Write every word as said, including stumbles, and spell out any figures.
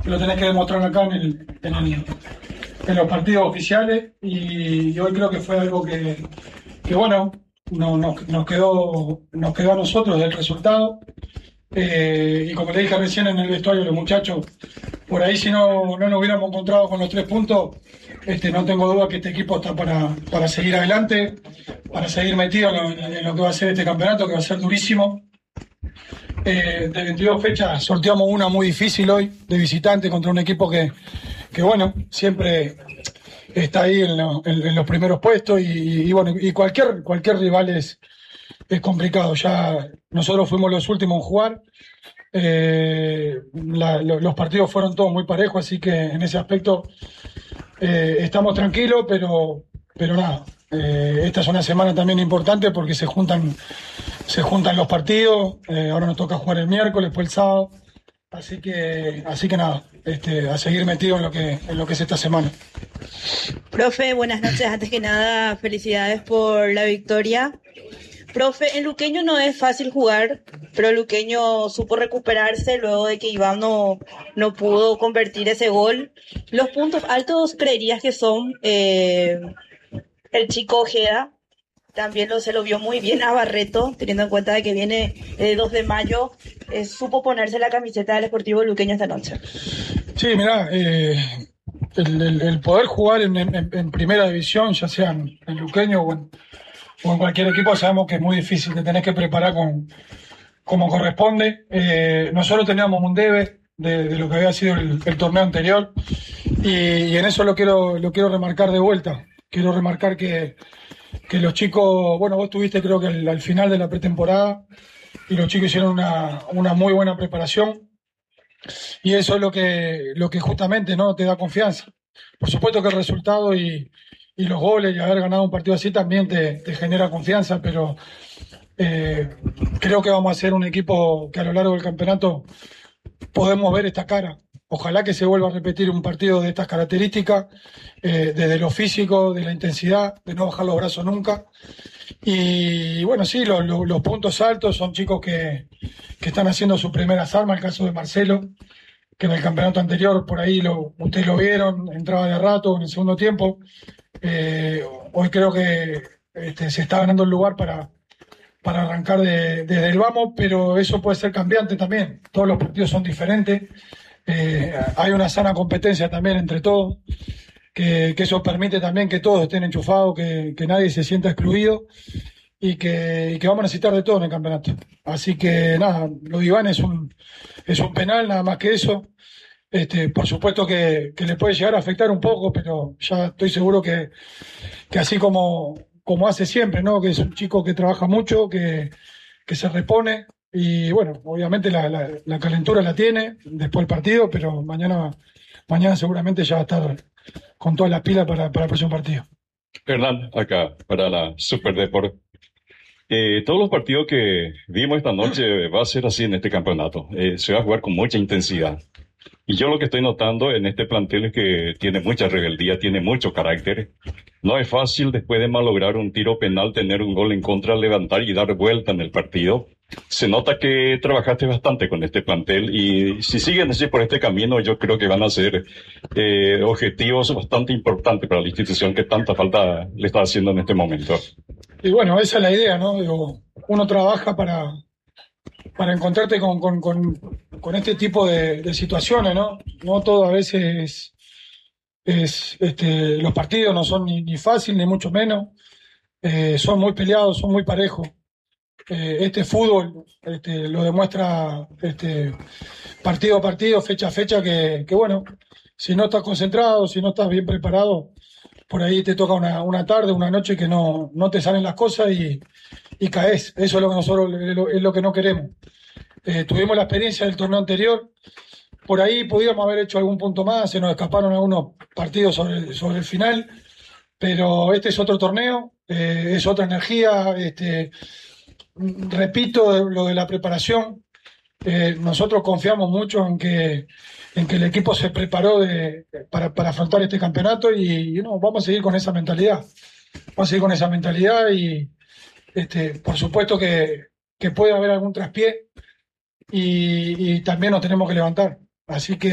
lo tenés que demostrar acá en, el, en, el, en los partidos oficiales y, y hoy creo que fue algo que, que bueno, no, nos, nos, quedó, nos quedó a nosotros del resultado. Eh, y como le dije recién en el vestuario a los muchachos, por ahí si no, no nos hubiéramos encontrado con los tres puntos, este, no tengo duda que este equipo está para, para seguir adelante, para seguir metido en lo, en lo que va a ser este campeonato, que va a ser durísimo. Eh, de veintidós fechas sorteamos una muy difícil hoy, de visitante, contra un equipo que, que bueno, siempre está ahí en, lo, en, en los primeros puestos y, y bueno, y cualquier, cualquier rival es, es complicado. Ya nosotros fuimos los últimos en jugar. Eh, la, lo, los partidos fueron todos muy parejos, así que en ese aspecto eh, estamos tranquilos, pero, pero nada. Eh, esta es una semana también importante porque se juntan, se juntan los partidos. Eh, ahora nos toca jugar el miércoles, después el sábado. Así que, así que nada, este, a seguir metido en lo que, en lo que es esta semana. Profe, buenas noches. Antes que nada, felicidades por la victoria. Profe, en Luqueño no es fácil jugar, pero Luqueño supo recuperarse luego de que Iván no, no pudo convertir ese gol. Los puntos altos creerías que son eh, el chico Ojeda, también lo, se lo vio muy bien a Barreto, teniendo en cuenta de que viene el dos de mayo, eh, supo ponerse la camiseta del Sportivo Luqueño esta noche. Sí, mirá, eh, el, el, el poder jugar en, en, en primera división, ya sea en, en Luqueño o en, o en cualquier equipo, sabemos que es muy difícil, te tenés que preparar con, como corresponde. Eh, nosotros teníamos un debe de, de lo que había sido el, el torneo anterior y, y en eso lo quiero, lo quiero remarcar de vuelta. Quiero remarcar que, que los chicos, bueno, vos estuviste creo que al, al final de la pretemporada y los chicos hicieron una, una muy buena preparación y eso es lo que, lo que justamente, ¿no?, te da confianza. Por supuesto que el resultado y, y los goles y haber ganado un partido así también te, te genera confianza, pero eh, creo que vamos a ser un equipo que a lo largo del campeonato podemos ver esta cara. Ojalá que se vuelva a repetir un partido de estas características, eh, desde lo físico, de la intensidad, de no bajar los brazos nunca. Y bueno, sí, lo, lo, los puntos altos son chicos que, que están haciendo sus primeras armas, el caso de Marcelo, que en el campeonato anterior, por ahí lo, ustedes lo vieron, entraba de rato en el segundo tiempo. Eh, hoy creo que este, se está ganando el lugar para, para arrancar de, desde el vamos, pero eso puede ser cambiante también. Todos los partidos son diferentes. Eh, hay una sana competencia también entre todos, que, que eso permite también que todos estén enchufados, que, que nadie se sienta excluido y que, y que vamos a necesitar de todo en el campeonato. Así que nada, lo de Iván es un, es un penal, nada más que eso. Este, por supuesto que, que le puede llegar a afectar un poco, pero ya estoy seguro que, que así como, como hace siempre, ¿no?, que es un chico que trabaja mucho, que, que se repone y bueno, obviamente la, la, la calentura la tiene después del partido, pero mañana, mañana seguramente ya va a estar con toda la pila para, para el próximo partido. Hernán, acá, para la Super Deport. Eh, todos los partidos que vimos esta noche va a ser así en este campeonato. Eh, se va a jugar con mucha intensidad. Y yo lo que estoy notando en este plantel es que tiene mucha rebeldía, tiene mucho carácter. No es fácil después de malograr un tiro penal tener un gol en contra, levantar y dar vuelta en el partido. Se nota que trabajaste bastante con este plantel y si siguen así por este camino yo creo que van a ser eh, objetivos bastante importantes para la institución que tanta falta le está haciendo en este momento. Y bueno, esa es la idea, ¿no? Digo, uno trabaja para, para encontrarte con, con, con, con este tipo de, de situaciones, ¿no? No todo a veces es, este, los partidos no son ni, ni fáciles ni mucho menos, eh, son muy peleados, son muy parejos. Eh, este fútbol este, lo demuestra este, partido a partido, fecha a fecha, que, que bueno, si no estás concentrado, si no estás bien preparado, por ahí te toca una, una tarde, una noche que no, no te salen las cosas y, y caes. Eso es lo que nosotros es lo, es lo que no queremos. Eh, tuvimos la experiencia del torneo anterior, por ahí pudimos haber hecho algún punto más, se nos escaparon algunos partidos sobre, sobre el final, pero este es otro torneo, eh, es otra energía. Este, repito lo de la preparación, eh, nosotros confiamos mucho en que, en que el equipo se preparó de, para, para afrontar este campeonato y, y no, vamos a seguir con esa mentalidad, vamos a seguir con esa mentalidad y este, por supuesto que, que puede haber algún traspié y, y también nos tenemos que levantar. Así que